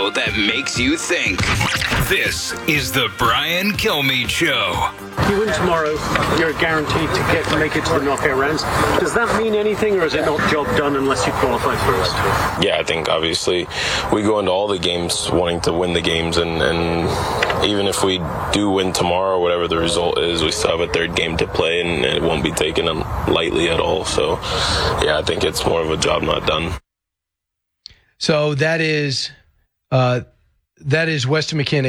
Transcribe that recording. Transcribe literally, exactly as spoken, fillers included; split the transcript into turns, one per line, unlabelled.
show that makes you think. This is the Brian Kilmeade Show.
If you win tomorrow, you're guaranteed to get to make it to the knockout rounds. Does that mean anything, or is it not job done unless you qualify first?
Yeah, I think obviously we go into all the games wanting to win the games, and, and even if we do win tomorrow, whatever the result is, we still have a third game to play, and it won't be taken lightly at all. So, yeah, I think it's more of a job not done.
So that is uh, that is Weston McKennie.